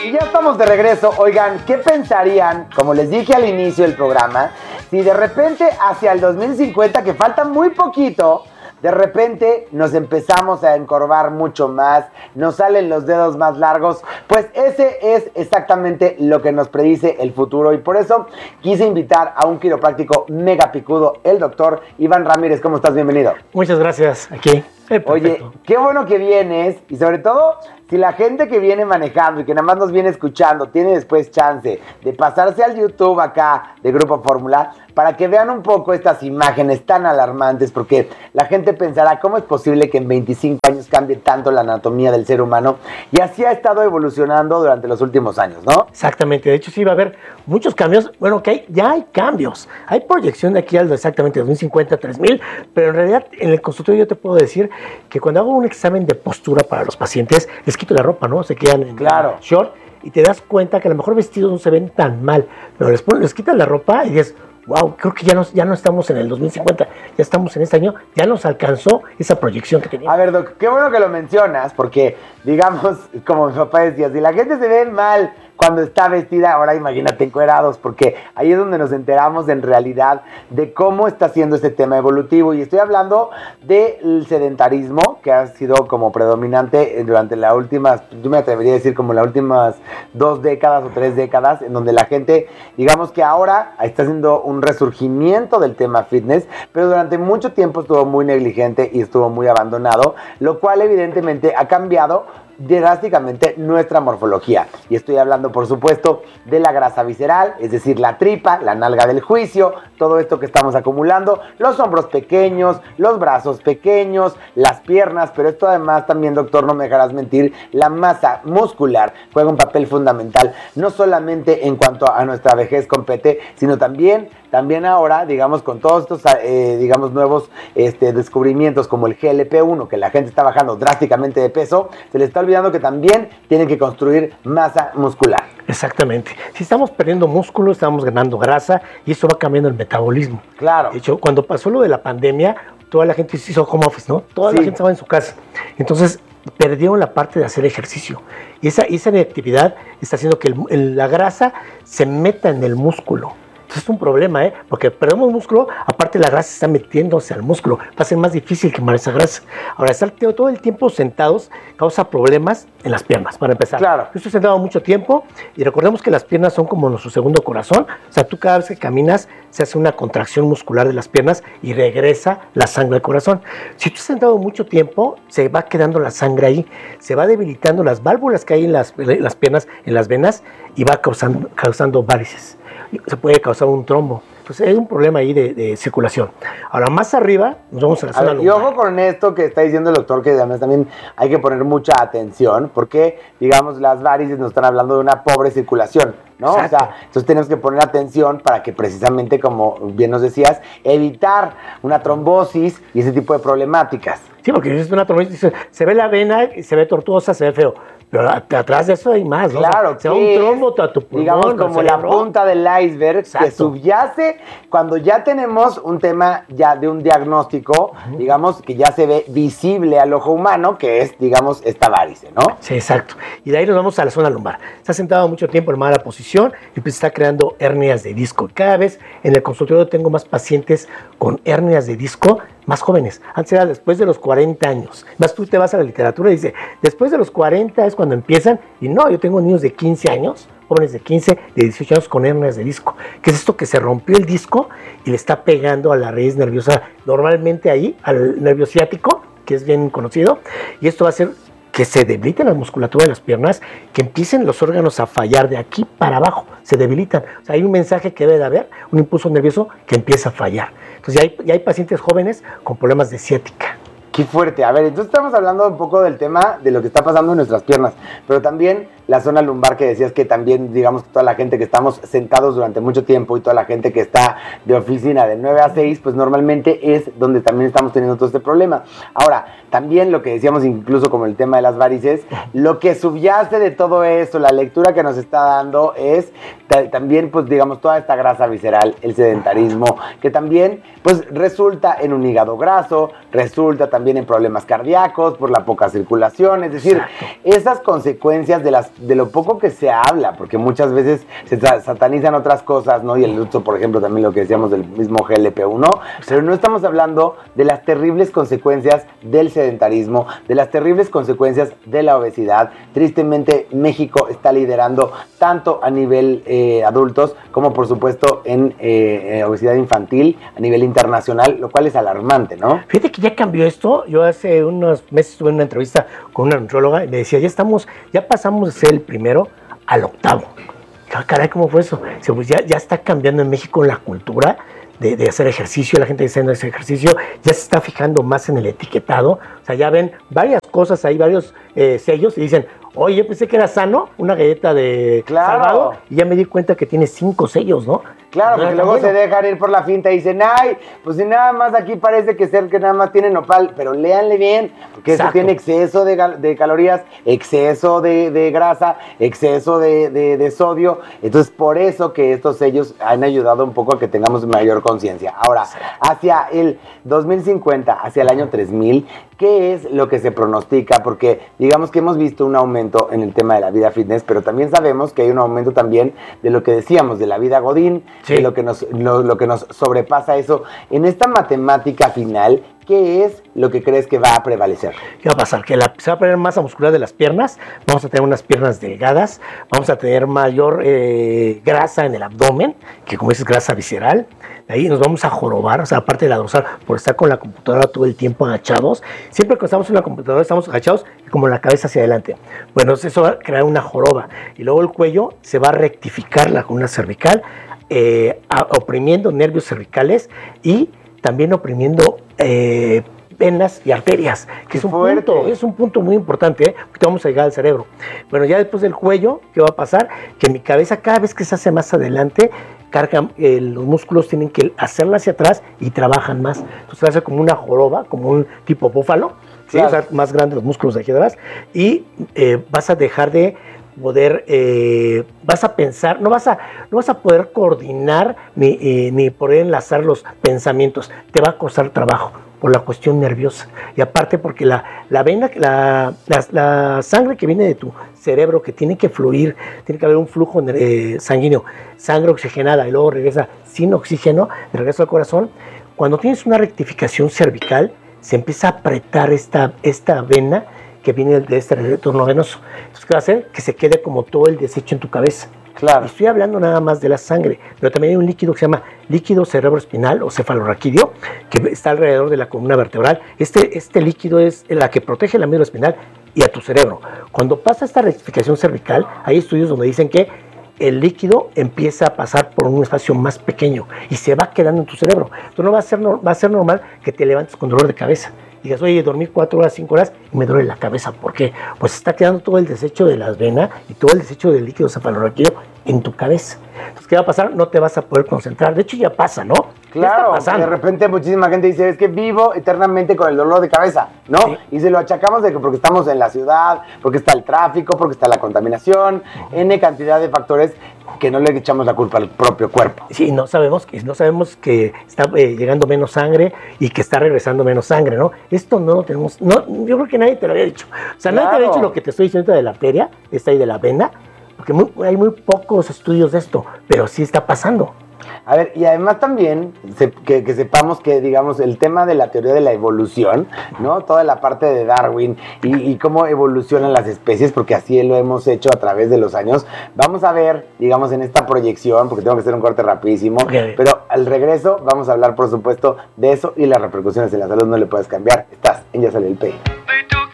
Y ya estamos de regreso. Oigan, ¿qué pensarían, como les dije al inicio del programa, si de repente hacia el 2050, que falta muy poquito, de repente nos empezamos a encorvar mucho más, nos salen los dedos más largos? Pues ese es exactamente lo que nos predice el futuro, y por eso quise invitar a un quiropráctico mega picudo, el doctor Iván Ramírez. ¿Cómo estás? Bienvenido. Muchas gracias, aquí. Oye, qué bueno que vienes, y sobre todo, si la gente que viene manejando y que nada más nos viene escuchando tiene después chance de pasarse al YouTube acá de Grupo Fórmula para que vean un poco estas imágenes tan alarmantes, porque la gente pensará, ¿cómo es posible que en 25 años cambie tanto la anatomía del ser humano? Y así ha estado evolucionando durante los últimos años, ¿no? Exactamente, de hecho sí va a haber muchos cambios. Bueno, que ya hay cambios, hay proyección de aquí al exactamente 2050, 3000, pero en realidad en el consultorio yo te puedo decir que cuando hago un examen de postura para los pacientes, les quito la ropa, ¿no? Se quedan en short y te das cuenta que a lo mejor vestidos no se ven tan mal, pero les quitas la ropa y dices, wow, creo que ya no estamos en el 2050, ya estamos en este año, ya nos alcanzó esa proyección que teníamos. A ver, Doc, qué bueno que lo mencionas, porque, digamos, como mi papá decía, si la gente se ve mal cuando está vestida, ahora imagínate encuerados, porque ahí es donde nos enteramos en realidad de cómo está siendo este tema evolutivo. Y estoy hablando del sedentarismo, que ha sido como predominante durante las últimas, yo me atrevería a decir como las últimas 2 décadas o 3 décadas, en donde la gente, digamos que ahora está haciendo un resurgimiento del tema fitness, pero durante mucho tiempo estuvo muy negligente y estuvo muy abandonado, lo cual evidentemente ha cambiado drásticamente nuestra morfología. Y estoy hablando, por supuesto, de la grasa visceral, es decir, la tripa, la nalga del juicio, todo esto que estamos acumulando, los hombros pequeños, los brazos pequeños, las piernas, pero esto además también, doctor, no me dejarás mentir, la masa muscular juega un papel fundamental, no solamente en cuanto a nuestra vejez compete, sino también ahora, digamos, con todos estos, digamos, nuevos descubrimientos como el GLP-1, que la gente está bajando drásticamente de peso, se le está olvidando que también tienen que construir masa muscular. Exactamente. Si estamos perdiendo músculo, estamos ganando grasa y eso va cambiando el metabolismo. Claro. De hecho, cuando pasó lo de la pandemia, toda la gente hizo home office, ¿no? Toda la gente estaba en su casa. Entonces, perdieron la parte de hacer ejercicio. Y esa inactividad está haciendo que la grasa se meta en el músculo. Entonces es un problema, porque perdemos músculo, aparte la grasa está metiéndose al músculo, va a ser más difícil quemar esa grasa. Ahora, estar todo el tiempo sentados causa problemas en las piernas, para empezar. Claro. Yo estoy sentado mucho tiempo y recordemos que las piernas son como nuestro segundo corazón. O sea, tú cada vez que caminas se hace una contracción muscular de las piernas y regresa la sangre al corazón. Si tú estás sentado mucho tiempo, se va quedando la sangre ahí, se va debilitando las válvulas que hay en las piernas, en las venas, y va causando varices. Se puede causar un trombo. Entonces hay un problema ahí de circulación. Ahora, más arriba, nos vamos a la zona lumbar. Y ojo con esto que está diciendo el doctor, que además también hay que poner mucha atención, porque, digamos, las varices nos están hablando de una pobre circulación, ¿no? Exacto. O sea, entonces tenemos que poner atención para que precisamente, como bien nos decías, evitar una trombosis y ese tipo de problemáticas. Sí, porque si es una trombosis, se ve la vena, se ve tortuosa, se ve feo. Pero atrás de eso hay más, ¿no? Claro, o sea, un trombo a tu pulmón, digamos como la punta del iceberg. Exacto. Que subyace cuando ya tenemos un tema ya de un diagnóstico, digamos, que ya se ve visible al ojo humano, que es, digamos, esta varice, ¿no? Sí, exacto. Y de ahí nos vamos a la zona lumbar. Está sentado mucho tiempo en mala posición y pues está creando hernias de disco. Cada vez en el consultorio tengo más pacientes con hernias de disco más jóvenes. Antes era después de los 40 años. Más tú te vas a la literatura y dice, después de los 40 es cuando empiezan. Y no, yo tengo niños de 15 años, jóvenes de 15, de 18 años con hernias de disco. ¿Qué es esto? Que se rompió el disco y le está pegando a la raíz nerviosa, normalmente ahí, al nervio ciático, que es bien conocido. Y esto va a hacer que se debilite la musculatura de las piernas, que empiecen los órganos a fallar de aquí para abajo, se debilitan. O sea, hay un mensaje que debe de haber, un impulso nervioso que empieza a fallar. Entonces ya hay pacientes jóvenes con problemas de ciática. Qué fuerte. A ver, entonces estamos hablando un poco del tema de lo que está pasando en nuestras piernas, pero también la zona lumbar, que decías que también, digamos, toda la gente que estamos sentados durante mucho tiempo y toda la gente que está de oficina de 9 a 6, pues normalmente es donde también estamos teniendo todo este problema. Ahora, también lo que decíamos incluso como el tema de las varices, lo que subyace de todo eso, la lectura que nos está dando es también, pues digamos, toda esta grasa visceral, el sedentarismo, que también, pues resulta en un hígado graso, resulta también también en problemas cardíacos, por la poca circulación, es decir, esas consecuencias de lo poco que se habla, porque muchas veces se satanizan otras cosas, ¿no? Y el uso, por ejemplo, también lo que decíamos del mismo GLP-1, pero no estamos hablando de las terribles consecuencias del sedentarismo, de las terribles consecuencias de la obesidad. Tristemente, México está liderando tanto a nivel adultos como, por supuesto, en obesidad infantil a nivel internacional, lo cual es alarmante, ¿no? Fíjate que ya cambió esto. Yo hace unos meses tuve una entrevista con una nutrióloga y me decía, ya pasamos de ser el primero al octavo. Caray, ¿cómo fue eso? Dice, pues ya está cambiando en México la cultura de hacer ejercicio, la gente diciendo ese ejercicio, ya se está fijando más en el etiquetado, o sea, ya ven varias cosas, hay varios sellos y dicen, oye, yo pensé que era sano, una galleta de Salvado, y ya me di cuenta que tiene 5 sellos, ¿no? Claro, porque luego se dejan ir por la finta y dicen, ay, pues si nada más aquí parece que nada más tiene nopal, pero léanle bien, porque eso tiene exceso de calorías, exceso de grasa, exceso de sodio, entonces por eso que estos sellos han ayudado un poco a que tengamos mayor conciencia. Ahora, hacia el 2050, hacia el año 3000, ¿qué es lo que se pronostica? Porque digamos que hemos visto un aumento en el tema de la vida fitness, pero también sabemos que hay un aumento también de lo que decíamos, de la vida godín, de lo que nos sobrepasa eso. En esta matemática final, ¿qué es lo que crees que va a prevalecer? ¿Qué va a pasar? Que se va a poner masa muscular de las piernas, vamos a tener unas piernas delgadas, vamos a tener mayor grasa en el abdomen, que como es grasa visceral, de ahí nos vamos a jorobar, o sea, aparte de la dorsal, por estar con la computadora todo el tiempo agachados. Siempre que estamos en la computadora estamos agachados y como la cabeza hacia adelante. Bueno, eso va a crear una joroba y luego el cuello se va a rectificar la columna cervical, oprimiendo nervios cervicales y también oprimiendo venas y arterias, que es un punto muy importante, porque vamos a llegar al cerebro. Bueno, ya después del cuello, ¿qué va a pasar? Que mi cabeza cada vez que se hace más adelante, los músculos tienen que hacerla hacia atrás y trabajan más. Entonces se hace como una joroba, como un tipo búfalo, ¿sí? O sea, más grandes los músculos de aquí atrás, y vas a dejar de poder, vas a pensar, no vas a poder coordinar ni poder enlazar los pensamientos, te va a costar trabajo por la cuestión nerviosa y aparte porque la vena, la sangre que viene de tu cerebro que tiene que fluir, tiene que haber un flujo sanguíneo, sangre oxigenada y luego regresa sin oxígeno, de regreso al corazón. Cuando tienes una rectificación cervical se empieza a apretar esta vena que viene de este retorno venoso. Entonces, ¿qué va a hacer? Que se quede como todo el desecho en tu cabeza. Claro. Estoy hablando nada más de la sangre, pero también hay un líquido que se llama líquido cerebroespinal o cefalorraquídeo, que está alrededor de la columna vertebral. Este líquido es la que protege la médula espinal y a tu cerebro. Cuando pasa esta rectificación cervical, hay estudios donde dicen que el líquido empieza a pasar por un espacio más pequeño y se va quedando en tu cerebro. Entonces no va a ser normal que te levantes con dolor de cabeza. Digas, oye, dormí 4 horas, 5 horas y me duele la cabeza. ¿Por qué? Pues está quedando todo el desecho de las venas y todo el desecho del líquido cefalorraquídeo en tu cabeza. Entonces, ¿qué va a pasar? No te vas a poder concentrar. De hecho, ya pasa, ¿no? Claro, de repente muchísima gente dice, es que vivo eternamente con el dolor de cabeza, ¿no? Sí. Y se lo achacamos de que porque estamos en la ciudad, porque está el tráfico, porque está la contaminación, N cantidad de factores que no le echamos la culpa al propio cuerpo. Sí, no sabemos que está llegando menos sangre y que está regresando menos sangre, ¿no? Esto no lo tenemos, no, yo creo que nadie te lo había dicho. O sea, nadie te había dicho lo que te estoy diciendo de la arteria, esta y de la vena, porque hay muy pocos estudios de esto, pero sí está pasando. A ver, y además también que sepamos que, digamos, el tema de la teoría de la evolución, ¿no? Toda la parte de Darwin y cómo evolucionan las especies, porque así lo hemos hecho a través de los años. Vamos a ver, digamos, en esta proyección, porque tengo que hacer un corte rapidísimo, pero al regreso vamos a hablar, por supuesto, de eso y las repercusiones en la salud. No le puedes cambiar. Estás en Ya Sale el P.